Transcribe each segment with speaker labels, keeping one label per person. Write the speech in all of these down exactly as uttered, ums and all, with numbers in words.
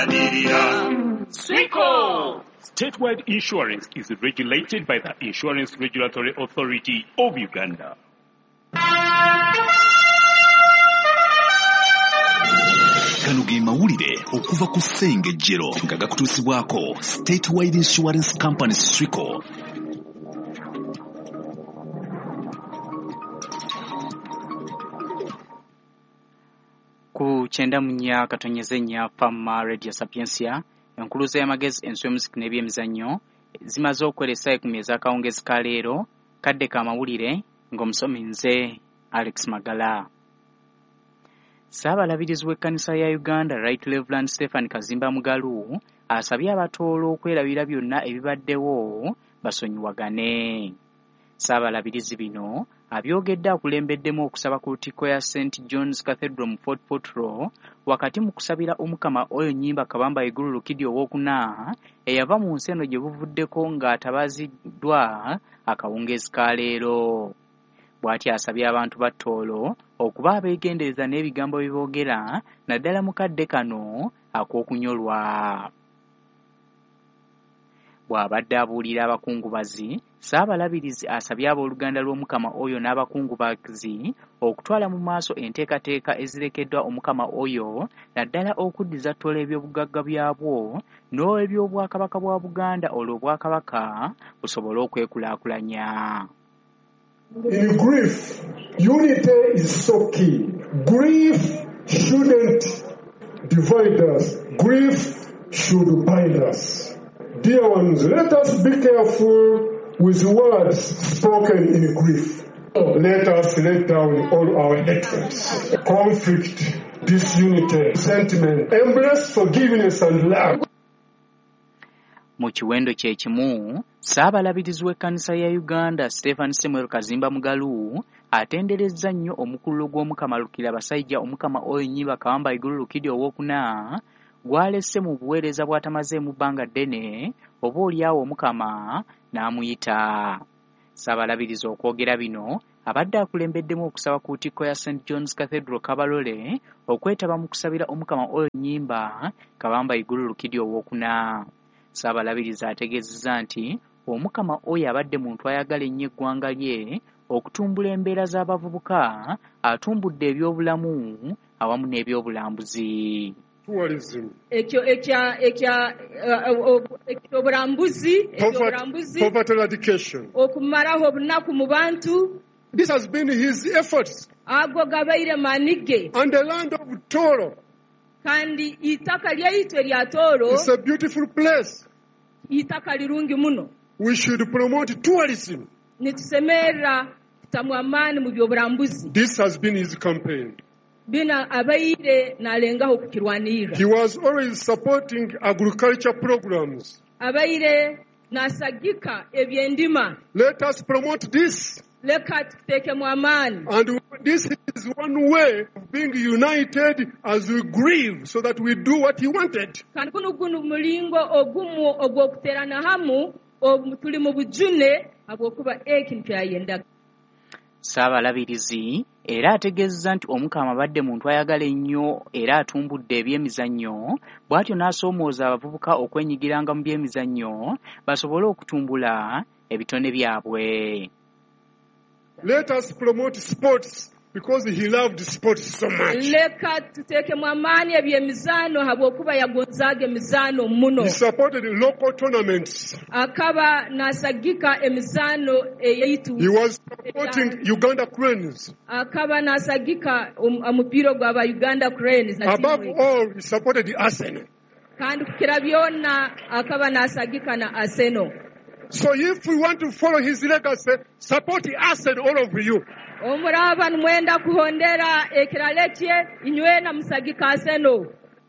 Speaker 1: Swico! Statewide insurance is regulated by the Insurance Regulatory Authority of Uganda.
Speaker 2: Kano ge mawulire okuva ku Ssengejjero nga gakutuusibwako Statewide Insurance Company Swico.
Speaker 3: Ku kyenda munya katonyeze nnya Pamma Radio Sapiensia enkuluza y'amagezi enswe music n'ebyemizannyo zimaze okweresa ku myezi akawungezi ka leero kadde ka mawulire ng'omusomi nze Alex Magala. Ssaabalabirizi w'ekkanisa ya Uganda Right Reverend Stephen Kazimba Mugalu asabye abatoolo okwerabira byonna ebibaddewo basonyiwagane. Ssaabalabirizi bino abyogedde akulembeddemu okusaba ku lutikko ya Saint John's Cathedral mu Fort Portal wakati mu kusabira Omukama oyo nnyimba Kabamba Igulu Lukidi owokuna eyava mu nsi eno gye buvuddeko ng'atabaziddwa akawungezi ka leero. Bw'ati asabye abantu ba Toolo okuba abeegendereza n'ebigambo biboogera naddala mu kadde kano ak'okunyolwa. Bw'abadde abuulira abakungubazi, Ssaabalabirizi asabye abooluganda lw'Omukama oyo n'abakungubazi okutwala mu maaso enteekateeka ezirekeddwa Omukama oyo naddala okuddiza Toolo eby'obugagga byabwo n'eby'obwakabaka bwa Buganda olwo obwakabaka busobole okwekulaakulanya.
Speaker 4: In grief, unity is so key. Grief shouldn't divide us. Grief should bind us. Dear ones, let us be careful with words spoken in grief. Let us let down all our hatreds, conflict, disunity, sentiment, embrace forgiveness and love.
Speaker 3: Mu kiwendo kye kimu, Ssaabalabirizi w'ekkanisa ya Uganda Stephen Samuel Kazimba Mugalu atenderezza nnyo omukulu gw'Omukama Lukira Basajja Omukama oyo nnyimba Kabamba Igulu Lukidi owokuna gwalesse mu buweereza bw'atamaze mu bbanga ddene oboolyawo Omukama n'amuyita. Ssaabalabirizi okwogera bino abadde akulembeddemu okusaba ku ntikko ya Saint John's Cathedral Kabalole okwetaba mu kusabira Omukama oyo nnyimba Kabamba Igulu Lukidi owokuna. Ssaabalabirizi ategeezezza nti Omukama oyo abadde muntu ayagala ennyo eggwanga lye okutumbula embeera z'abavubuka atumbudde ebyobulamu awamu n'ebyobulambuzi.
Speaker 5: ekyo ekya ekya ekyobulambuzi ekyobulambuzi
Speaker 4: Poverty eradication.
Speaker 5: okumaraho obunaku mu bantu.
Speaker 4: This has been his efforts.
Speaker 5: Ago gabaire manige.
Speaker 4: And the land of Toro.
Speaker 5: Kandi itaka lyaitu erya Tooro.
Speaker 4: It's a beautiful place.
Speaker 5: Itaka lirungi muno.
Speaker 4: We should promote tourism.
Speaker 5: Nitusemera tamwamani mu byobulambuzi.
Speaker 4: This has been his campaign.
Speaker 5: Bina abaire nalengaho kukirwanira.
Speaker 4: He was always supporting agriculture programs.
Speaker 5: Abaire nasagika ebyendima.
Speaker 4: Let us promote this.
Speaker 5: Leka tuteke mu amani.
Speaker 4: And this is one way of being united as we grieve so that we do what he wanted.
Speaker 5: Kandi kuno gunu mulingo ogumu ogwokuterana hamu tuli mu bujune abwokuba ekintu yayendaga.
Speaker 3: Ssaabalabirizi era ategeezezza nti Omukama abadde muntu ayagala ennyo era atumbudde ebyemizannyo bw'atyo n'asoomooza abavubuka okwenyigiranga mu byemizannyo basobole okutumbula ebitone byabwe.
Speaker 4: Let us promote sports because he loved sports so much.
Speaker 5: Leka tuteke mu amaani ebyemizano habwokuba yagonzaga emizano muno.
Speaker 4: He supported local tournaments.
Speaker 5: Akaba nasagika emizano eyaitu.
Speaker 4: He was supporting Uganda Cranes.
Speaker 5: Akaba nasagika omupira gw'aba Uganda Cranes.
Speaker 4: Above all, he supported the Arsenal.
Speaker 5: Kandi kukira byonna akaba nasagika na Arsenal.
Speaker 4: So if we want to follow his legacy, support the Arsenal, all of you.
Speaker 5: Omuraba mwenda kuhondera ekiralekye inywena musagika Arsenal.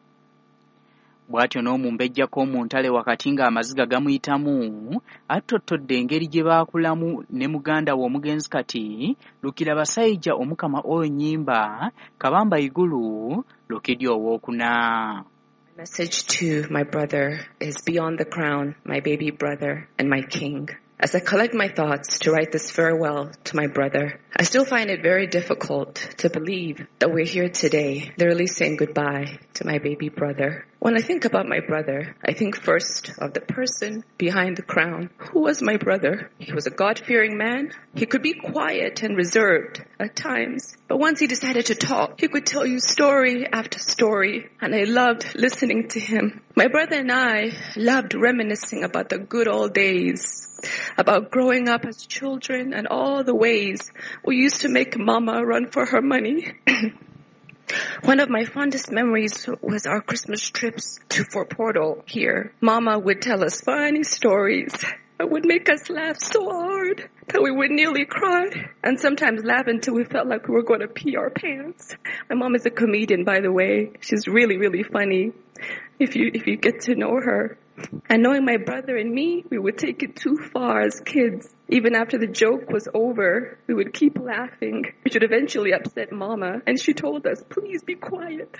Speaker 3: Bw'atyo n'omumbejjako omuntale wakati ng'amaziga gamuyitamu attotodde engeri gye baakulamu ne muganda we omugenzi kati Lukira Basajja Omukama oyo nnyimba Kabamba Igulu Lukidi owokuna.
Speaker 6: Message to my brother is beyond the crown, my baby brother and my king. As I collect my thoughts to write this farewell to my brother, I still find it very difficult to believe that we're here today, literally saying goodbye to my baby brother. When I think about my brother, I think first of the person behind the crown. Who was my brother? He was a God-fearing man. He could be quiet and reserved at times, but once he decided to talk, he could tell you story after story, and I loved listening to him. My brother and I loved reminiscing about the good old days, about growing up as children and all the ways we used to make Mama run for her money. One of my fondest memories was our Christmas trips to Fort Portal here. Mama would tell us funny stories that would make us laugh so hard that we would nearly cry, and sometimes laugh until we felt like we were going to pee our pants. My mom is a comedian, by the way. She's really, really funny if you if you get to know her. And knowing my brother and me, we would take it too far as kids. Even after the joke was over, we would keep laughing, which would eventually upset Mama, and she told us, please be quiet.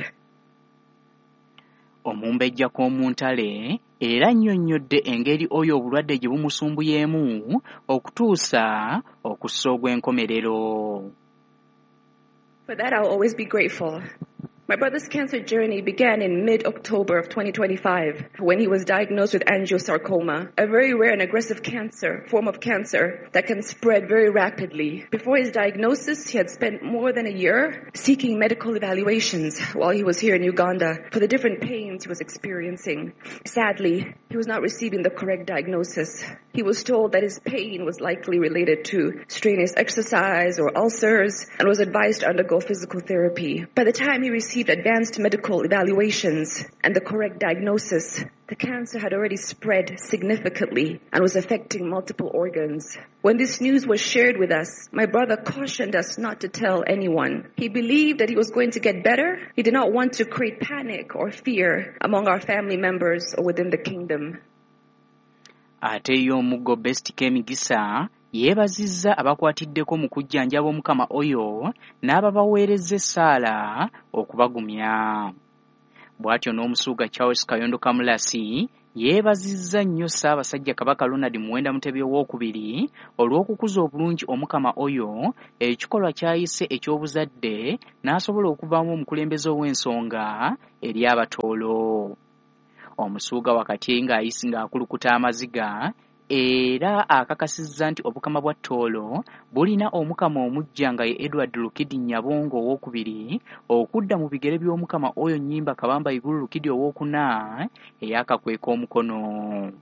Speaker 3: Omumbejja kw'omuntale era annyonnyodde engeri oyo obulwadde gye bumusumbuyemu okutuusa okussa ogw'enkomerero.
Speaker 6: For that, I'll always be grateful. My brother's cancer journey began in mid-October of twenty twenty-five when he was diagnosed with angiosarcoma, a very rare and aggressive cancer, form of cancer that can spread very rapidly. Before his diagnosis, he had spent more than a year seeking medical evaluations while he was here in Uganda for the different pains he was experiencing. Sadly, he was not receiving the correct diagnosis. He was told that his pain was likely related to strenuous exercise or ulcers and was advised to undergo physical therapy. By the time he received advanced medical evaluations and the correct diagnosis, the cancer had already spread significantly and was affecting multiple organs. When this news was shared with us, my brother cautioned us not to tell anyone. He believed that he was going to get better. He did not want to create panic or fear among our family members or within the kingdom.
Speaker 3: Ate y'omuggo Best Kemigisa yeebazizza abakwatiddeko mu kujjanjaba Omukama oyo n'ababaweereza essaala okubagumya. Bw'atyo n'omusuuga Charles Kayondo Kamulasi yeebazizza nnyo Ssaabasajja Kabaka Ronald Muwenda Mutebi owookubiri olw'okukuza obulungi Omukama oyo ekikolwa kyayise eky'obuzadde n'asobola okuvaamu omukulembeze ow'ensonga eri abatoolo. Omusuuga wakati ng'ayisi ng'akulukuta amaziga era akakasizza nti obukama bwa Toolo bulina Omukama omujja nga ye Edward Lukidi Nyabongo owookubiri okudda mu bigere by'Omukama oyo Nnyimba Kabamba Igulu Lukidi owookuna eyakakweka omukono.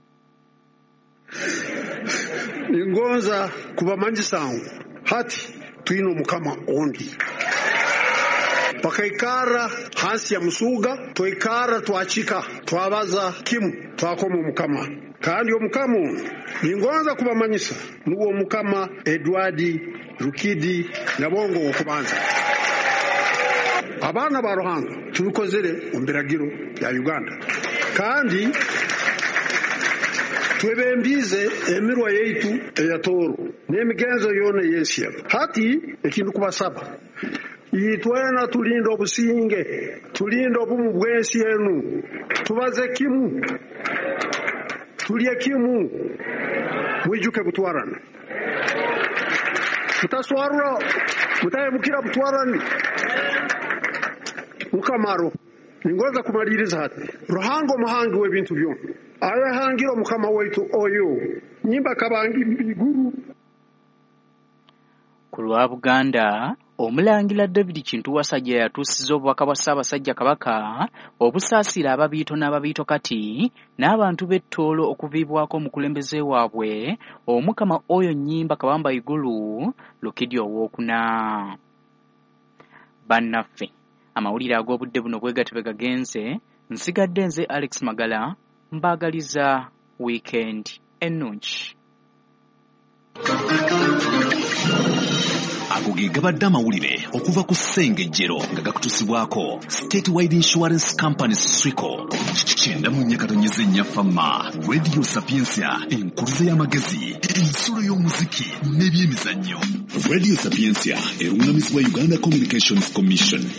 Speaker 7: Ngonza kubamanyisangu hati tuyina Omukama ondi. Pakaikara hansi ya musuga toikara twachika twabaza kimu twakoma Omukama kandi Omukama ningonza kubamanyisa nuwo Omukama Edward Lukidi Nyabongo okubanza. Abana ba Ruhanga tubikozere ombiragiro ya Uganda kandi twebembize emirwa yeitu eya Tooro n'emigenzo yone yensi hati ekintu kubasaba itwena tulinda obusinge tulinda obumu bwensi enu tubaze kimu tulye kimu mwijuke butwarana mutaswarwa mutayemukira butwarani Mukamaro ningoza kumaliriza hati Ruhango muhangi w'ebintu byonna ayahangiro Mukama waitu oyo Nnyimba Kabangi Igulu.
Speaker 3: Ku lwa Buganda Omulangira David Kintu Wasajja yatuusizza obubaka bwa Ssaabasajja Kabaka obusaasira ababiito n'ababiito kati n'abantu b'ettoolo okuviibwako omukulembeze waabwe Omukama oyo Nnyimba Kabamba Igulu Lukidi owookuna. Bannaffe amawulire ag'obudde buno bwe gatebe gagenze, nsigadde nze Alex Magala mbaagaliza weekend ennungi.
Speaker 2: Ago ge gabadde amawulire okuva ku Ssengejjero nga gakutusibwako State Wide Insurance Company Swico. Kyenda mu nnyakatonyeze nnyafama Radio Sapiensia enkuluze y'amagezi ensulo y'omuziki n'ebyemizannyo. Radio Sapiensia erungamizibwa Uganda Communications Commission